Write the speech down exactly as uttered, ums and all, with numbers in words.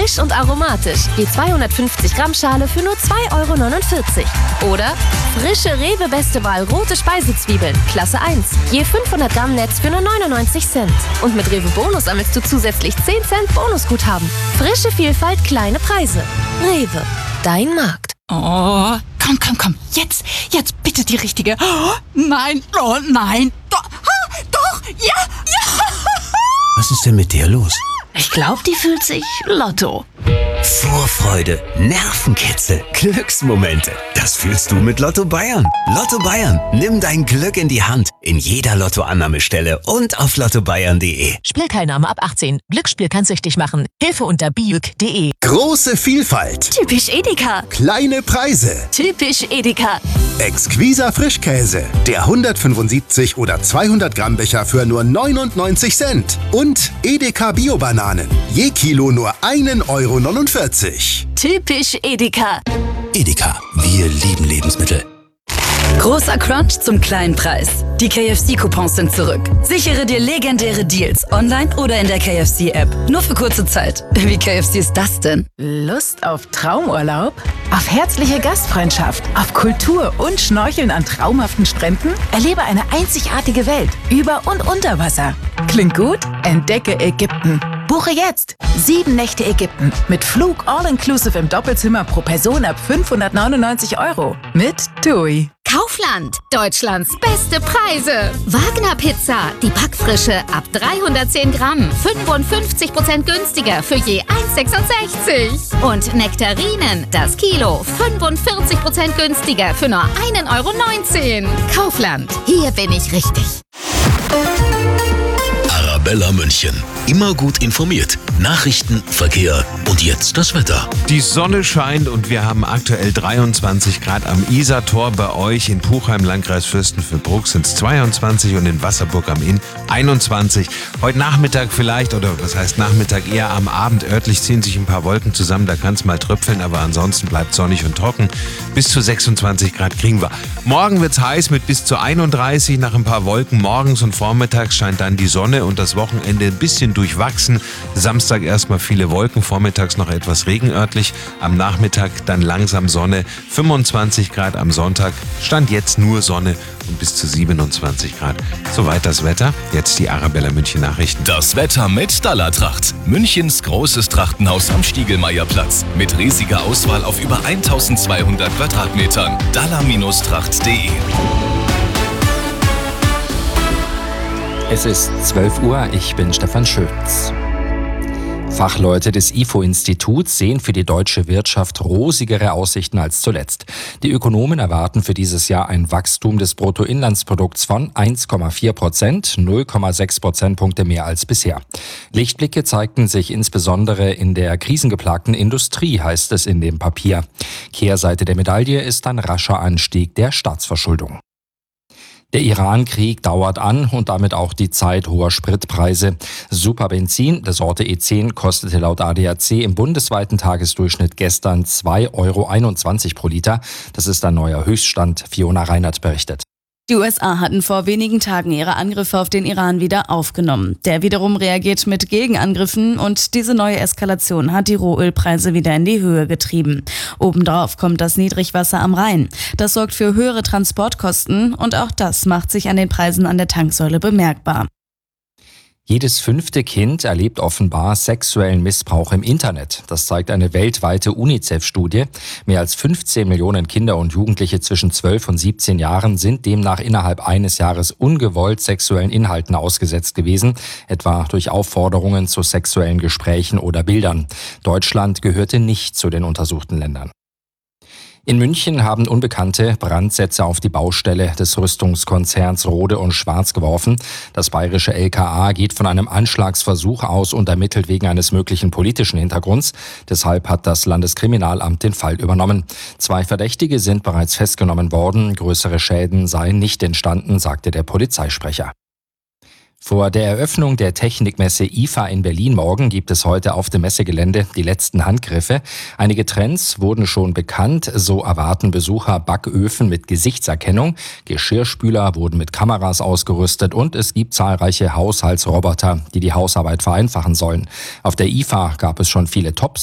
Frisch und aromatisch. Je zweihundertfünfzig Gramm Schale für nur zwei Euro neunundvierzig. Oder frische Rewe Beste Wahl rote Speisezwiebeln, Klasse eins. Je fünfhundert Gramm Netz für nur neunundneunzig Cent. Und mit Rewe Bonus sammelst du zusätzlich zehn Cent Bonusguthaben. Frische Vielfalt, kleine Preise. Rewe, dein Markt. Oh, komm, komm, komm. Jetzt, jetzt bitte die richtige. Oh, nein, oh nein. Doch, ah, doch, ja, ja. Was ist denn mit dir los? Ich glaube, die fühlt sich Lotto. Vorfreude, Nervenkitzel, Glücksmomente. Das fühlst du mit Lotto Bayern. Lotto Bayern, nimm dein Glück in die Hand. In jeder Lottoannahmestelle und auf lotto bayern punkt de. Spielteilnahme ab achtzehn. Glücksspiel kann süchtig machen. Hilfe unter biuk punkt de. Große Vielfalt. Typisch Edeka. Kleine Preise. Typisch Edeka. Exquiser Frischkäse. Der hundertfünfundsiebzig oder zweihundert Gramm Becher für nur neunundneunzig Cent. Und Edeka Bio-Bananen. Je Kilo nur einen Euro neunundvierzig. Typisch Edeka. Edeka, wir lieben Lebensmittel. Großer Crunch zum kleinen Preis. Die K F C-Coupons sind zurück. Sichere dir legendäre Deals online oder in der K F C-App. Nur für kurze Zeit. Wie K F C ist das denn? Lust auf Traumurlaub? Auf herzliche Gastfreundschaft? Auf Kultur und Schnorcheln an traumhaften Stränden? Erlebe eine einzigartige Welt über und unter Wasser. Klingt gut? Entdecke Ägypten. Buche jetzt sieben Nächte Ägypten mit Flug all-inclusive im Doppelzimmer pro Person ab fünfhundertneunundneunzig Euro mit TUI. Kaufland, Deutschlands beste Preise. Wagner Pizza, die Packfrische ab dreihundertzehn Gramm, fünfundfünfzig Prozent günstiger für je eins sechsundsechzig. Und Nektarinen, das Kilo, fünfundvierzig Prozent günstiger für nur einen Euro neunzehn. Kaufland, hier bin ich richtig. Arabella München. Immer gut informiert. Nachrichten, Verkehr und jetzt das Wetter. Die Sonne scheint und wir haben aktuell dreiundzwanzig Grad am Isartor. Bei euch in Puchheim, Landkreis Fürstenfeldbruck sind es zweiundzwanzig und in Wasserburg am Inn einundzwanzig. Heute Nachmittag vielleicht, oder was heißt Nachmittag, eher am Abend örtlich ziehen sich ein paar Wolken zusammen. Da kann es mal tröpfeln, aber ansonsten bleibt sonnig und trocken. Bis zu sechsundzwanzig Grad kriegen wir. Morgen wird es heiß mit bis zu einunddreißig. Nach ein paar Wolken morgens und vormittags scheint dann die Sonne und das Wochenende ein bisschen durchwachsen. Samstag erstmal viele Wolken, vormittags noch etwas Regen örtlich. Am Nachmittag dann langsam Sonne. fünfundzwanzig Grad am Sonntag. Stand jetzt nur Sonne und bis zu siebenundzwanzig Grad. Soweit das Wetter. Jetzt die Arabella München Nachrichten. Das Wetter mit Dallartracht. Münchens großes Trachtenhaus am Stiegelmeierplatz. Mit riesiger Auswahl auf über eintausendzweihundert Quadratmetern. dallar Tracht punkt de. Es ist zwölf Uhr, ich bin Stefan Schötz. Fachleute des I F O-Instituts sehen für die deutsche Wirtschaft rosigere Aussichten als zuletzt. Die Ökonomen erwarten für dieses Jahr ein Wachstum des Bruttoinlandsprodukts von eins Komma vier Prozent, null Komma sechs Prozentpunkte mehr als bisher. Lichtblicke zeigten sich insbesondere in der krisengeplagten Industrie, heißt es in dem Papier. Kehrseite der Medaille ist ein rascher Anstieg der Staatsverschuldung. Der Iran-Krieg dauert an und damit auch die Zeit hoher Spritpreise. Superbenzin der Sorte E zehn kostete laut A D A C im bundesweiten Tagesdurchschnitt gestern zwei Euro einundzwanzig pro Liter. Das ist ein neuer Höchststand. Fiona Reinert berichtet. Die U S A hatten vor wenigen Tagen ihre Angriffe auf den Iran wieder aufgenommen. Der wiederum reagiert mit Gegenangriffen und diese neue Eskalation hat die Rohölpreise wieder in die Höhe getrieben. Obendrauf kommt das Niedrigwasser am Rhein. Das sorgt für höhere Transportkosten und auch das macht sich an den Preisen an der Tanksäule bemerkbar. Jedes fünfte Kind erlebt offenbar sexuellen Missbrauch im Internet. Das zeigt eine weltweite UNICEF-Studie. Mehr als fünfzehn Millionen Kinder und Jugendliche zwischen zwölf und siebzehn Jahren sind demnach innerhalb eines Jahres ungewollt sexuellen Inhalten ausgesetzt gewesen, etwa durch Aufforderungen zu sexuellen Gesprächen oder Bildern. Deutschland gehörte nicht zu den untersuchten Ländern. In München haben Unbekannte Brandsätze auf die Baustelle des Rüstungskonzerns Rohde und Schwarz geworfen. Das bayerische L K A geht von einem Anschlagsversuch aus und ermittelt wegen eines möglichen politischen Hintergrunds. Deshalb hat das Landeskriminalamt den Fall übernommen. Zwei Verdächtige sind bereits festgenommen worden. Größere Schäden seien nicht entstanden, sagte der Polizeisprecher. Vor der Eröffnung der Technikmesse I F A in Berlin morgen gibt es heute auf dem Messegelände die letzten Handgriffe. Einige Trends wurden schon bekannt, so erwarten Besucher Backöfen mit Gesichtserkennung, Geschirrspüler wurden mit Kameras ausgerüstet und es gibt zahlreiche Haushaltsroboter, die die Hausarbeit vereinfachen sollen. Auf der I F A gab es schon viele Tops.